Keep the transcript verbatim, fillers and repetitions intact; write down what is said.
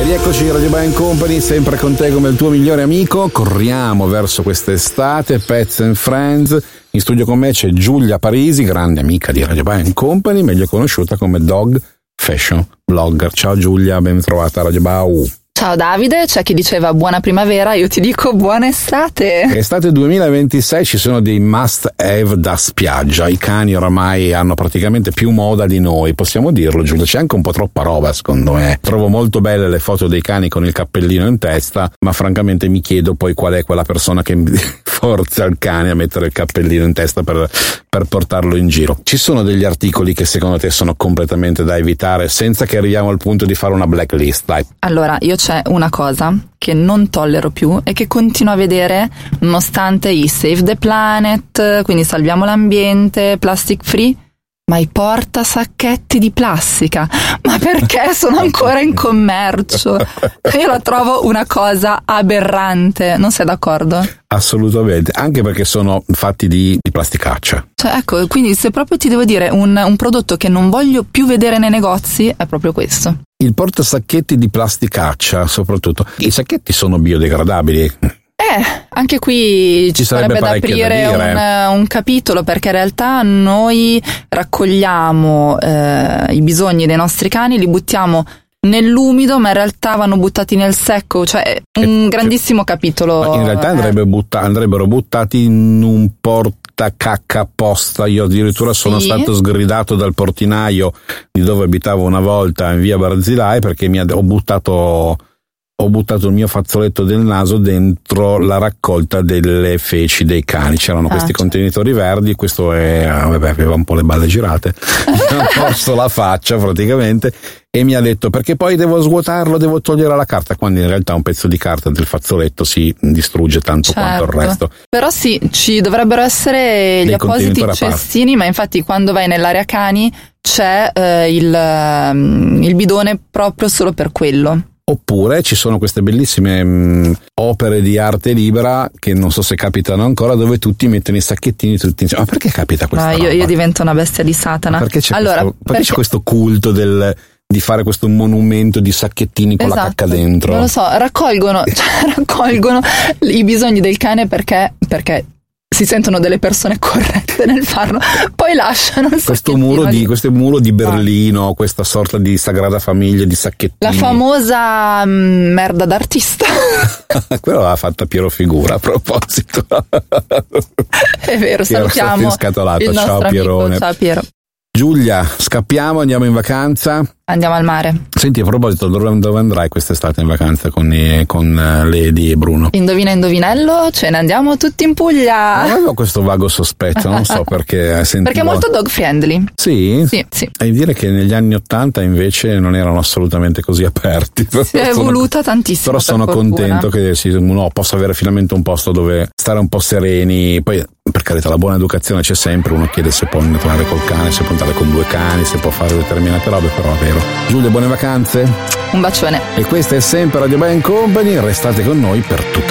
Rieccoci, Radio Band Company, sempre con te come il tuo migliore amico. Corriamo verso quest'estate, Pets and Friends. In studio con me c'è Giulia Parisi, grande amica di Radio Band Company, meglio conosciuta come Dog Fashion Blogger. Ciao Giulia, ben trovata a Radio Bau. Ciao Davide, c'è chi diceva buona primavera, io ti dico buona estate. Estate duemilaventisei, ci sono dei must have da spiaggia. I cani oramai hanno praticamente più moda di noi, possiamo dirlo Giulia, c'è anche un po' troppa roba secondo me. Trovo molto belle le foto dei cani con il cappellino in testa, ma francamente mi chiedo poi qual è quella persona che forza il cane a mettere il cappellino in testa per, per portarlo in giro. Ci sono degli articoli che secondo te sono completamente da evitare senza che arriviamo al punto di fare una blacklist, dai. Allora, io c'è una cosa che non tollero più e che continuo a vedere nonostante i Save the Planet, quindi salviamo l'ambiente, plastic free, ma i portasacchetti di plastica, ma perché sono ancora in commercio? Io la trovo una cosa aberrante, non sei d'accordo? Assolutamente, anche perché sono fatti di, di plasticaccia. Cioè ecco, quindi se proprio ti devo dire un, un prodotto che non voglio più vedere nei negozi è proprio questo. Il portasacchetti di plasticaccia, soprattutto. I sacchetti sono biodegradabili. Eh, anche qui ci, ci sarebbe da aprire da un, un capitolo, perché in realtà noi raccogliamo eh, i bisogni dei nostri cani, li buttiamo nell'umido, ma in realtà vanno buttati nel secco, cioè un eh, grandissimo cioè, capitolo. In realtà andrebbe butta- andrebbero buttati in un portacacca apposta. Io addirittura sono sì. stato sgridato dal portinaio di dove abitavo una volta in via Barzilai perché mi ha, ho buttato ho buttato il mio fazzoletto del naso dentro la raccolta delle feci dei cani. C'erano ah, questi certo. contenitori verdi, questo è, vabbè, aveva un po' le balle girate, mi ha morso la faccia praticamente e mi ha detto perché poi devo svuotarlo, devo togliere la carta, quando in realtà un pezzo di carta del fazzoletto si distrugge tanto certo. quanto il resto. Però sì, ci dovrebbero essere gli appositi cestini, ma infatti quando vai nell'area cani c'è eh, il, il bidone proprio solo per quello. Oppure ci sono queste bellissime mh, opere di arte libera che non so se capitano ancora, dove tutti mettono i sacchettini tutti insieme. Ma perché capita questa no, roba? Io, io divento una bestia di Satana. Ma perché c'è, allora, questo, perché perché... c'è questo culto del, di fare questo monumento di sacchettini con esatto, la cacca dentro? Non lo so, raccolgono, cioè, raccolgono i bisogni del cane perché perché si sentono delle persone corrette nel farlo, poi lasciano il questo muro di, di questo muro di Berlino, questa sorta di Sagrada Famiglia di sacchettini, la famosa mh, merda d'artista. Quello l'ha fatta Piero Figura, a proposito. È vero, salutiamo il nostro ciao amico, Pierone. ciao Piero. Giulia, scappiamo, andiamo in vacanza? Andiamo al mare. Senti, a proposito, dove, dove andrai quest'estate in vacanza con, i, con Lady e Bruno? Indovina indovinello, ce ne andiamo tutti in Puglia. Avevo questo vago sospetto, non so perché sentivo... Perché è molto dog friendly. Sì? Sì, sì. E dire che negli anni Ottanta invece non erano assolutamente così aperti. Si è evoluta tantissimo. Però sono per contento che sì, uno possa avere finalmente un posto dove stare un po' sereni. Poi, per carità, la buona educazione c'è sempre, uno chiede se può andare col cane, se può andare con due cani, se può fare determinate robe, però è vero. Giulia, buone vacanze. Un bacione. E questa è sempre Radio Band Company, restate con noi per tutta